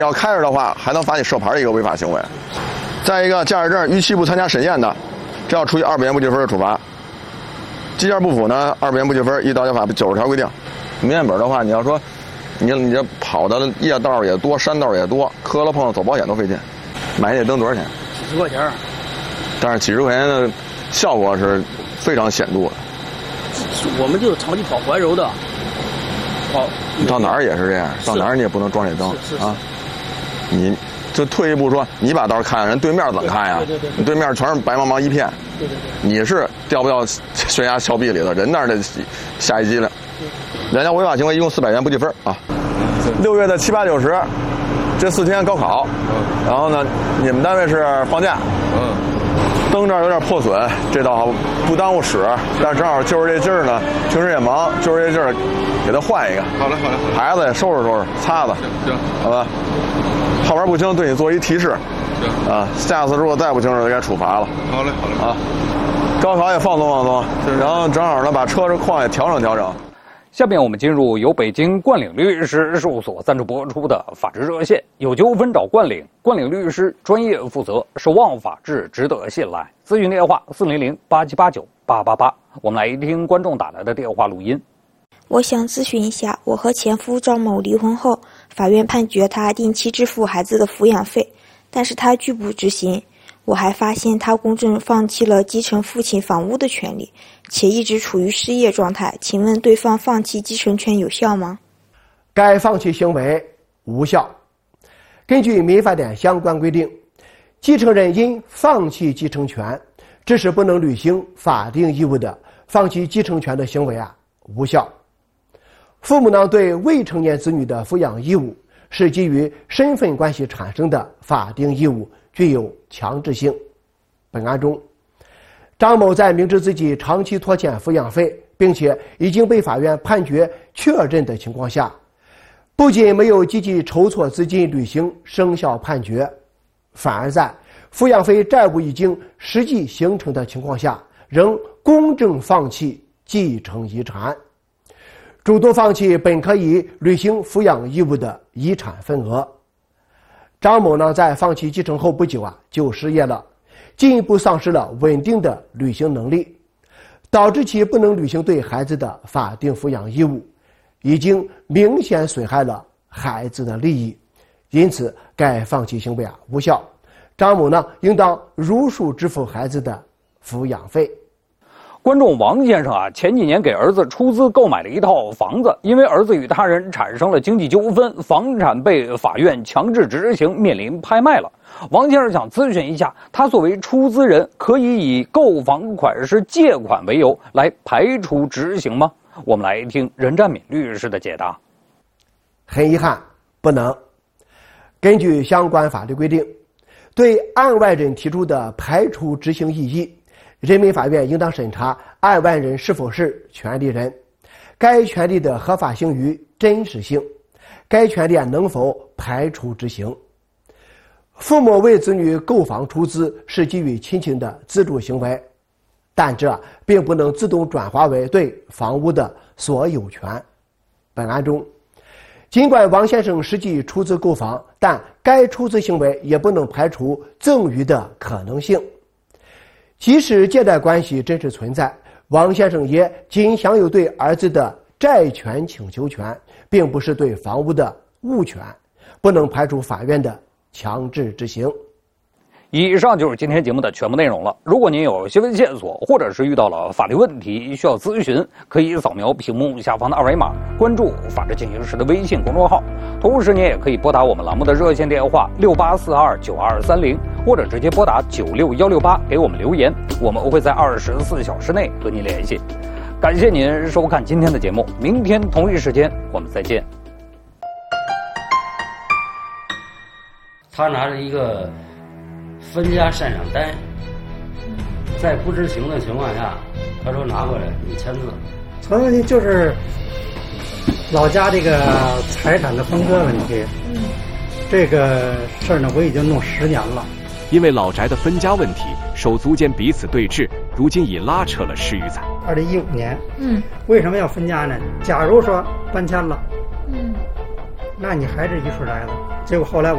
要开着的话，还能罚你射牌的一个违法行为。再一个，驾驶证逾期不参加审验的，这要处以2笔验不记分的处罚。机件不符呢，2笔验不记分，依道交法90条规定。明显本的话，你要说你这跑的夜道也多，山道也多，磕了碰了走保险都费劲。买那灯多少钱？ 几十块钱。 但是几十块钱的效果是非常显著的。 我们就长期跑怀柔的，跑到哪儿也是这样，到哪儿你也不能装这灯啊。你就退一步说，你把道看，人对面怎么看呀？你对面全是白茫茫一片。 对。 你是掉不掉悬崖峭壁里头？人那儿得下一机灵。2项违法行为一共400元不记分啊。6月的7、8、9、10，这4天高考，然后呢，你们单位是放假。灯这儿有点破损，这倒不耽误使，但正好就是这劲儿呢，平时也忙，就是这劲儿，给它换一个。 好嘞。 孩子也收拾收拾，擦擦。 行， 好吧。号码不清，对你做一提示。 行。 啊，下次如果再不清楚，就该处罚了。 好嘞。 啊，高考也放松，然后正好呢，把车况也调整。 下面我们进入由北京冠岭律师事务所赞助播出的法治热线，有纠纷找冠岭，冠岭律师专业负责，守望法治，值得信赖。咨询电话400-8789-888。我们来听观众打来的电话录音。 我想咨询一下，我和前夫张某离婚后，法院判决他定期支付孩子的抚养费，但是他拒不执行。我还发现他公证放弃了继承父亲房屋的权利，且一直处于失业状态。请问对方放弃继承权有效吗？ 该放弃行为无效。根据民法典相关规定，继承人因放弃继承权，致使不能履行法定义务的，放弃继承权的行为无效。父母呢对未成年子女的抚养义务是基于身份关系产生的法定义务，具有强制性。本案中，张某在明知自己长期拖欠抚养费，并且已经被法院判决确认的情况下，不仅没有积极筹措资金履行生效判决，反而在抚养费债务已经实际形成的情况下，仍公证放弃继承遗产，主动放弃本可以履行抚养义务的遗产份额。张某呢，在放弃继承后不久就失业了，进一步丧失了稳定的履行能力，导致其不能履行对孩子的法定抚养义务，已经明显损害了孩子的利益，因此该放弃行为无效。张某呢，应当如数支付孩子的抚养费。 观众王先生前几年给儿子出资购买了一套房子，因为儿子与他人产生了经济纠纷，房产被法院强制执行，面临拍卖了。王先生想咨询一下，他作为出资人，可以以购房款是借款为由来排除执行吗？我们来听任占敏律师的解答。 很遗憾，不能。根据相关法律规定，对案外人提出的排除执行异议，人民法院应当审查案外人是否是权利人，该权利的合法性与真实性，该权利能否排除执行。父母为子女购房出资是基于亲情的资助行为，但这并不能自动转化为对房屋的所有权。本案中，尽管王先生实际出资购房，但该出资行为也不能排除赠与的可能性。即使借贷关系真实存在，王先生也仅享有对儿子的债权请求权，并不是对房屋的物权，不能排除法院的强制执行。 以上就是今天节目的全部内容了。如果您有新闻线索，或者是遇到了法律问题需要咨询，可以扫描屏幕下方的二维码，关注法治进行时的微信公众号。同时您也可以拨打我们栏目的热线电话68429230，或者直接拨打96168给我们留言，我们会在24小时内和您联系。感谢您收看今天的节目，明天同一时间我们再见。 他拿着一个分家赡养单，在不知情的情况下，他说拿过来你签字。 主要问题就是老家这个财产的分割问题。这个事儿呢，我已经弄10年了。 因为老宅的分家问题，手足间彼此对峙，如今已拉扯了10余载。 2015年，为什么要分家呢？假如说搬迁了，那你还是一处来的，结果后来